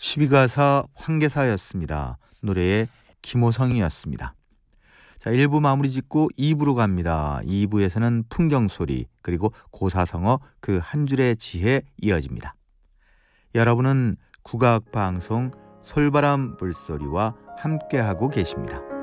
12가사 황계사였습니다. 노래의 김호성이었습니다. 자, 1부 마무리 짓고 2부로 갑니다. 2부에서는 풍경소리 그리고 고사성어 그 한 줄의 지혜 이어집니다. 여러분은 국악방송 솔바람 불소리와 함께하고 계십니다.